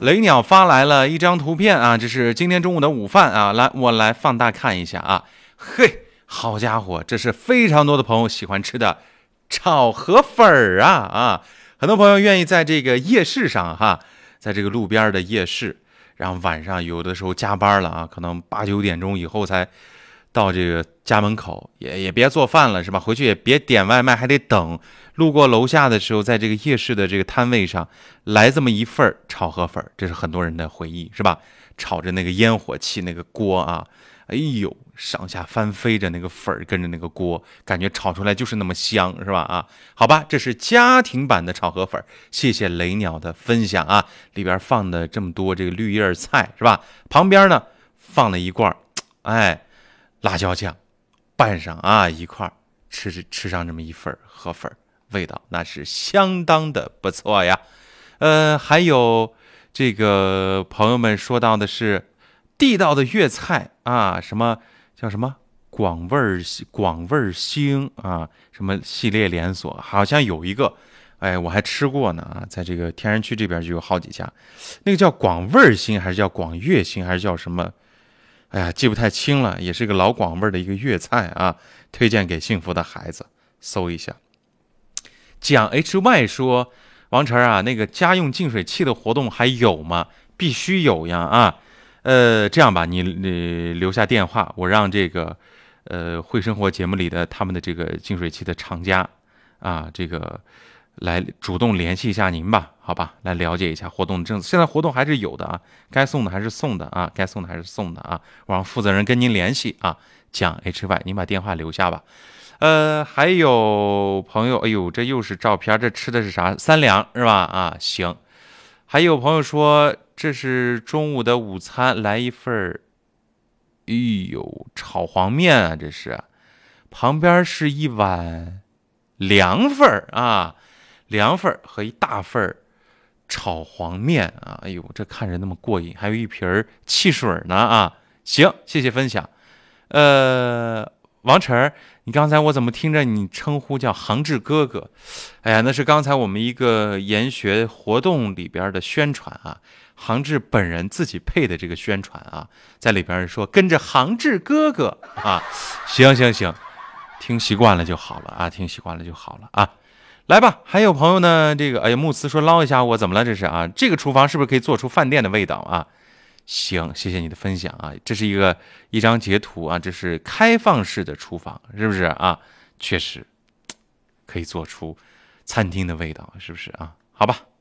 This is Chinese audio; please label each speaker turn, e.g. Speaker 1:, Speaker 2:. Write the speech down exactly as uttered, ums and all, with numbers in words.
Speaker 1: 雷鸟发来了一张图片啊，这是今天中午的午饭啊，来我来放大看一下啊，嘿，好家伙，这是非常多的朋友喜欢吃的炒河粉儿啊啊，很多朋友愿意在这个夜市上哈，在这个路边的夜市，然后晚上有的时候加班了啊，可能八九点钟以后才到这个家门口，也也别做饭了是吧？回去也别点外卖，还得等。路过楼下的时候，在这个夜市的这个摊位上来这么一份炒河粉，这是很多人的回忆是吧？炒着那个烟火气那个锅啊，哎呦，上下翻飞着那个粉跟着那个锅，感觉炒出来就是那么香是吧？啊，好吧，这是家庭版的炒河粉，谢谢雷鸟的分享啊，里边放的这么多这个绿叶菜是吧？旁边呢放了一罐，哎，辣椒酱，拌上啊一块吃吃上这么一份河粉。味道那是相当的不错呀，呃，还有这个朋友们说到的是地道的粤菜啊，什么叫什么广味广味兴啊，什么系列连锁，好像有一个，哎，我还吃过呢啊，在这个天然区这边就有好几家，那个叫广味兴还是叫广粤兴还是叫什么？哎呀，记不太清了，也是个老广味的一个粤菜啊，推荐给幸福的孩子，搜一下。讲 H Y 说，王晨啊，那个家用净水器的活动还有吗？必须有呀啊！呃，这样吧，你你留下电话，我让这个呃会生活节目里的他们的这个净水器的厂家啊，这个来主动联系一下您吧，好吧？来了解一下活动政策。现在活动还是有的啊，该送的还是送的啊，该送的还是送的啊。我让负责人跟您联系啊。讲 H Y， 您把电话留下吧。呃，还有朋友，哎呦，这又是照片，这吃的是啥？三两是吧？啊，行。还有朋友说，这是中午的午餐，来一份儿，哎呦，炒黄面啊，这是。旁边是一碗凉粉儿啊，凉粉儿和一大份儿炒黄面啊，哎呦，这看着那么过瘾，还有一瓶汽水呢啊。行，谢谢分享。呃，王晨，你刚才我怎么听着你称呼叫杭志哥哥？哎呀，那是刚才我们一个研学活动里边的宣传啊，杭志本人自己配的这个宣传啊，在里边说跟着杭志哥哥啊，行行行，听习惯了就好了啊，听习惯了就好了啊。来吧，还有朋友呢，这个哎呀，慕斯说捞一下我怎么了？这是啊，这个厨房是不是可以做出饭店的味道啊？行，谢谢你的分享啊，这是一个一张截图啊，这是开放式的厨房，是不是啊？确实可以做出餐厅的味道，是不是啊？好吧。